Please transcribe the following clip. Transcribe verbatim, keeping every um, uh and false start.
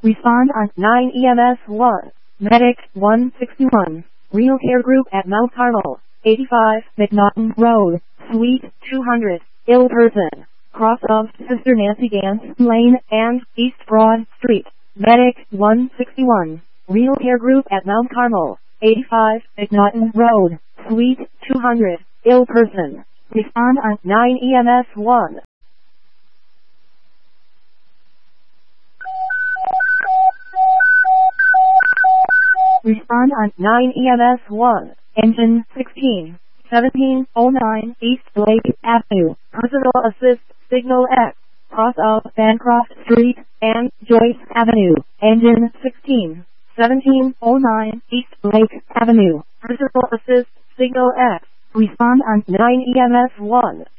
Respond on nine E M S one. Medic one sixty-one. Real Care Group at Mount Carmel. eighty-five McNaughton Road, Suite two hundred. Ill person. Cross of Sister Nancy Gans Lane and East Broad Street. Medic one sixty-one. Real Care Group at Mount Carmel. eighty-five McNaughton Road, Suite two hundred. Ill person. Respond on nine E M S one. Respond on nine E M S one. Engine sixteen. seventeen oh nine East Lake Avenue. Personal Assist Signal X. Cross of Bancroft Street and Joyce Avenue. Engine sixteen. seventeen oh nine East Lake Avenue. Personal Assist Signal X. Respond on nine E M S one.